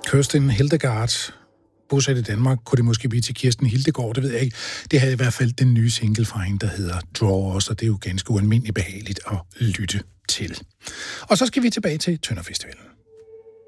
Kirsten Hildegard, bosat i Danmark, kunne det måske blive til Kirsten Hildegård, det ved jeg ikke. Det havde i hvert fald den nye single fra hende, der hedder Drawers, og det er jo ganske ualmindeligt behageligt at lytte til. Og så skal vi tilbage til Tønder Festivalen.